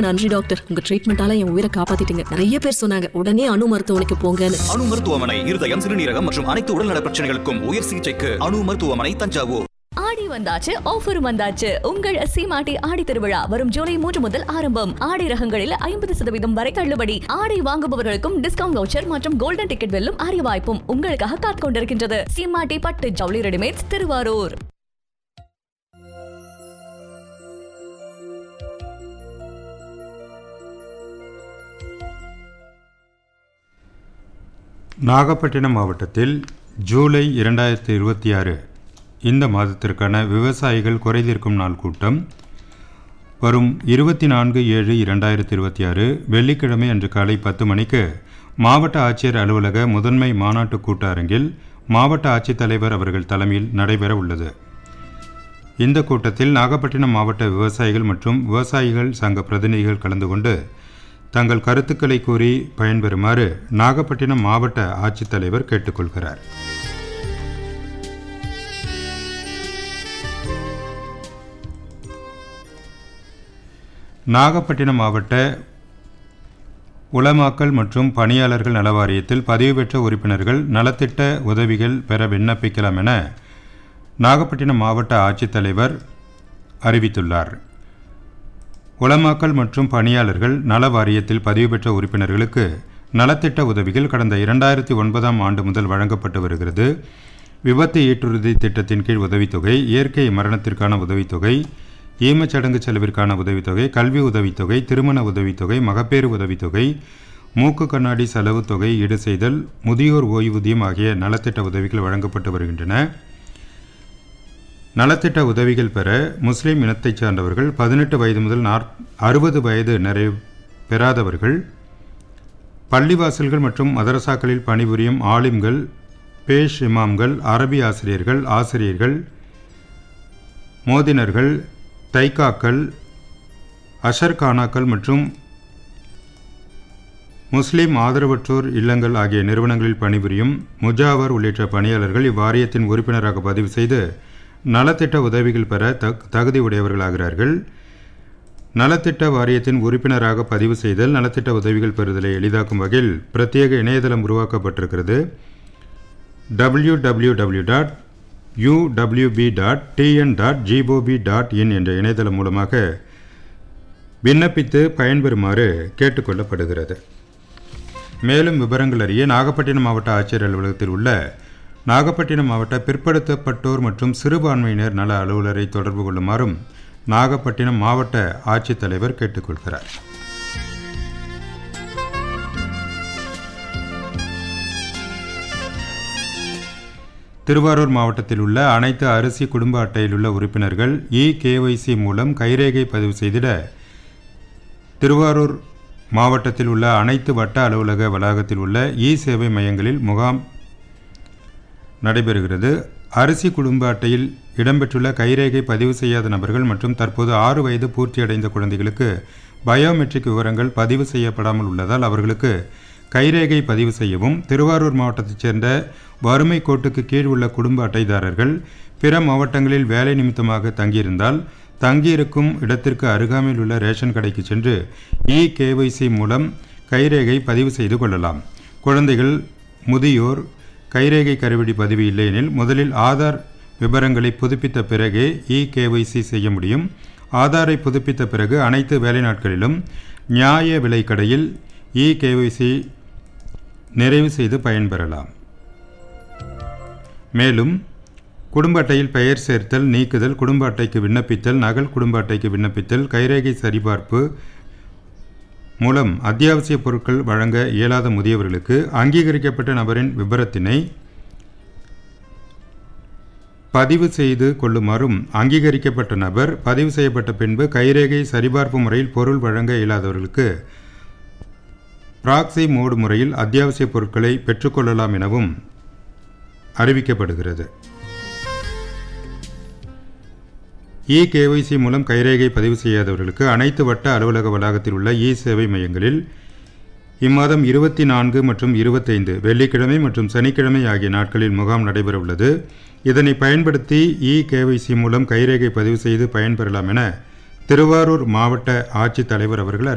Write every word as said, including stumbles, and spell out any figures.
நன்றி டாக்டர், உங்க ட்ரீட்மெண்டால என் உயிரை காப்பாத்திட்டீங்க. நிறைய பேர் சொன்னாங்க உடனே அணு மருத்துவமனைக்கு போங்கன்னு. அணு மருத்துவமனை இருதயம், சிறுநீரகம் மற்றும் அனைத்து உடல்நல பிரச்சனைகளுக்கும் உயர் சிகிச்சைக்கு அணு மருத்துவமனை, தஞ்சாவூர். ஆடி வந்தாச்சு, ஆஃபரும் வந்தாச்சு. உங்கள் சீமாட்டி ஆடி திருவிழா வரும் ஜூலை மூன்று முதல் ஆரம்பம். ஆடை ரகங்களில் ஐம்பது சதவீதம் வரை தள்ளுபடி. ஆடை வாங்குபவர்களுக்கும் டிஸ்கவுண்ட் வவுச்சர் மற்றும் கோல்டன் டிக்கெட் வெல்லும் அரிய வாய்ப்பும் உங்களுக்காக காத்துக் கொண்டிருக்கின்றது. சீமாட்டி பட்டு ஜவுளி ரெடிமேட்ஸ், திருவாரூர். நாகப்பட்டினம் மாவட்டத்தில் ஜூலை இரண்டாயிரத்தி இருபத்தி ஆறு இந்த மாதத்திற்கான விவசாயிகள் குறைதீர்க்கும் நாள் கூட்டம் வரும் இருபத்தி நான்கு ஏழு இரண்டாயிரத்தி இருபத்தி ஆறு வெள்ளிக்கிழமை அன்று காலை பத்து மணிக்கு மாவட்ட ஆட்சியர் அலுவலக முதன்மை மாநாட்டு கூட்ட அரங்கில் மாவட்ட ஆட்சித்தலைவர் அவர்கள் தலைமையில் நடைபெற உள்ளது. இந்த கூட்டத்தில் நாகப்பட்டினம் மாவட்ட விவசாயிகள் மற்றும் விவசாயிகள் சங்க பிரதிநிதிகள் கலந்து கொண்டு தங்கள் கருத்துக்களை கூறி பயன்பெறுமாறு நாகப்பட்டினம் மாவட்ட ஆட்சித்தலைவர் கேட்டுக்கொள்கிறார். நாகப்பட்டினம் மாவட்ட உலமாக்கல் மற்றும் பணியாளர்கள் நல வாரியத்தில் பதிவு பெற்ற உறுப்பினர்கள் நலத்திட்ட உதவிகள் பெற விண்ணப்பிக்கலாம் என நாகப்பட்டினம் மாவட்ட ஆட்சித்தலைவர் அறிவித்துள்ளார். உலமாக்கல் மற்றும் பணியாளர்கள் நல வாரியத்தில் பதிவு பெற்ற உறுப்பினர்களுக்கு நலத்திட்ட உதவிகள் கடந்த இரண்டாயிரத்தி ஒன்பதாம் ஆண்டு முதல் வழங்கப்பட்டு வருகிறது. விபத்து ஈட்டுறுதி திட்டத்தின் கீழ் உதவித்தொகை, இயற்கை மரணத்திற்கான உதவித்தொகை, ஈமச்சடங்கு செலவிற்கான உதவித்தொகை, கல்வி உதவித்தொகை, திருமண உதவித்தொகை, மகப்பேறு உதவித்தொகை, மூக்கு கண்ணாடி செலவு தொகை ஈடு செய்தல், முதியோர் ஓய்வூதியம் ஆகிய நலத்திட்ட உதவிகள் வழங்கப்பட்டு வருகின்றன. நலத்திட்ட உதவிகள் பெற முஸ்லிம் இனத்தைச் சார்ந்தவர்கள், பதினெட்டு வயது முதல் நாற் அறுபது வயது நிறைவு பெறாதவர்கள், பள்ளிவாசல்கள் மற்றும் மதரசாக்களில் பணிபுரியும் ஆலிம்கள், பேஷ் இமாம்கள், அரபி ஆசிரியர்கள், ஆசிரியர்கள், மோதினர்கள், தைக்காக்கள், அஷர்கானாக்கள் மற்றும் முஸ்லிம் ஆதரவற்றோர் இல்லங்கள் ஆகிய நிறுவனங்களில் பணிபுரியும் முஜாவர் உள்ளிட்ட பணியாளர்கள் இவ்வாரியத்தின் உறுப்பினராக பதிவு செய்து நலத்திட்ட உதவிகள் பெற தகுதி உடையவர்களாகிறார்கள். நலத்திட்ட வாரியத்தின் உறுப்பினராக பதிவு செய்தல், நலத்திட்ட உதவிகள் பெறுதலை எளிதாக்கும் வகையில் பிரத்யேக இணையதளம் உருவாக்கப்பட்டிருக்கிறது. W W W dot U W B dot T N dot gov dot in என்ற இணையதளம் மூலமாக விண்ணப்பித்து பயன்பெறுமாறு கேட்டுக்கொள்ளப்படுகிறது. மேலும் விவரங்கள் அறிய நாகப்பட்டினம் மாவட்ட ஆட்சியர் அலுவலகத்தில் உள்ள நாகப்பட்டினம் மாவட்ட பிற்படுத்தப்பட்டோர் மற்றும் சிறுபான்மையினர் நல அலுவலரை தொடர்பு கொள்ளுமாறும் நாகப்பட்டினம் மாவட்ட ஆட்சித்தலைவர் கேட்டுக்கொள்கிறார். திருவாரூர் மாவட்டத்தில் உள்ள அனைத்து அரிசி குடும்ப அட்டையில் உள்ள உறுப்பினர்கள் இ கேஒய்சி மூலம் கைரேகை பதிவு செய்திட திருவாரூர் மாவட்டத்தில் உள்ள அனைத்து வட்ட அலுவலக வளாகத்தில் உள்ள இ சேவை மையங்களில் முகாம் நடைபெறுகிறது. அரிசி குடும்ப அட்டையில் இடம்பெற்றுள்ள கைரேகை பதிவு செய்யாத நபர்கள் மற்றும் தற்போது ஆறு வயது பூர்த்தியடைந்த குழந்தைகளுக்கு பயோமெட்ரிக் விவரங்கள் பதிவு செய்யப்படாமல் உள்ளதால் அவர்களுக்கு கைரேகை பதிவு செய்யவும், திருவாரூர் மாவட்டத்தைச் சேர்ந்த வறுமை கோட்டுக்கு கீழ் உள்ள குடும்ப அட்டைதாரர்கள் பிற மாவட்டங்களில் வேலை நிமித்தமாக தங்கியிருந்தால் தங்கியிருக்கும் இடத்திற்கு அருகாமையில் உள்ள ரேஷன் கடைக்கு சென்று இ கேஒய்சி மூலம் கைரேகை பதிவு செய்து கொள்ளலாம். குழந்தைகள், முதியோர் கைரேகை கருவிடி பதிவு இல்லையெனில் முதலில் ஆதார் விவரங்களை புதுப்பித்த பிறகே இ கேஒய்சி செய்ய முடியும். ஆதாரை புதுப்பித்த பிறகு அனைத்து வேலை நாட்களிலும் நியாய விலை கடையில் இ கேஒய்சி நிறைவு செய்து பயன்பெறலாம். மேலும் குடும்ப அட்டையில் பெயர் சேர்த்தல், நீக்குதல், குடும்ப அட்டைக்கு விண்ணப்பித்தல், நகல் குடும்ப அட்டைக்கு விண்ணப்பித்தல், கைரேகை சரிபார்ப்பு மூலம் அத்தியாவசிய பொருட்கள் வழங்க இயலாத முதியவர்களுக்கு அங்கீகரிக்கப்பட்ட நபரின் விபரத்தினை பதிவு செய்து கொள்ளுமாறும், அங்கீகரிக்கப்பட்ட நபர் பதிவு செய்யப்பட்ட பின்பு கைரேகை சரிபார்ப்பு முறையில் பொருள் வழங்க இயலாதவர்களுக்கு பிராக்சி மோடு முறையில் அத்தியாவசிய பொருட்களை பெற்றுக்கொள்ளலாம் எனவும் அறிவிக்கப்படுகிறது. இ கேஒய்சி மூலம் கைரேகை பதிவு செய்யாதவர்களுக்கு அனைத்து வட்ட அலுவலக வளாகத்தில் உள்ள இ சேவை மையங்களில் இம்மாதம் இருபத்தி நான்கு மற்றும் இருபத்தைந்து வெள்ளிக்கிழமை மற்றும் சனிக்கிழமை ஆகிய நாட்களில் முகாம் நடைபெற உள்ளது. இதனை பயன்படுத்தி இ கேஒய்சி மூலம் கைரேகை பதிவு செய்து பயன்பெறலாம் என திருவாரூர் மாவட்ட ஆட்சித்தலைவர் அவர்கள்